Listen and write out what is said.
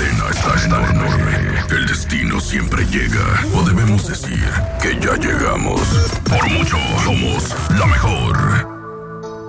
cadena está enorme. El destino siempre llega. O debemos decir que ya llegamos. Por mucho, somos